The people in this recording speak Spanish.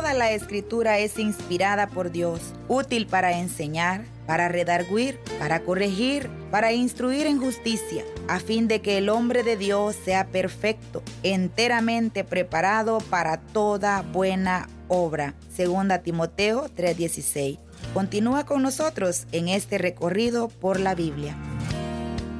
Toda la Escritura es inspirada por Dios, útil para enseñar, para redarguir, para corregir, para instruir en justicia, a fin de que el hombre de Dios sea perfecto, enteramente preparado para toda buena obra. 2 Timoteo 3:16. Continúa con nosotros en este recorrido por la Biblia.